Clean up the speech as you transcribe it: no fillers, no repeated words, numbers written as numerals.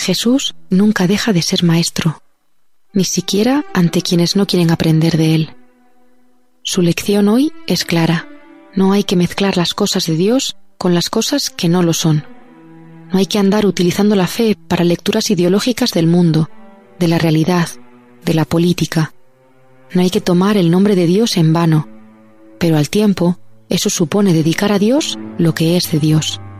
Jesús nunca deja de ser maestro, ni siquiera ante quienes no quieren aprender de él. Su lección hoy es clara. No hay que mezclar las cosas de Dios con las cosas que no lo son. No hay que andar utilizando la fe para lecturas ideológicas del mundo, de la realidad, de la política. No hay que tomar el nombre de Dios en vano, pero al tiempo, eso supone dedicar a Dios lo que es de Dios.